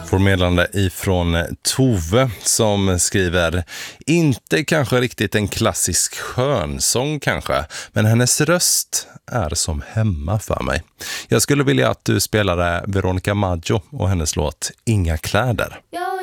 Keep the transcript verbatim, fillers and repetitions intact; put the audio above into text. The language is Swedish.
Får meddelande ifrån Tove som skriver: inte kanske riktigt en klassisk skönsång kanske, men hennes röst är som hemma för mig. Jag skulle vilja att du spelade Veronica Maggio och hennes låt Inga kläder. Jag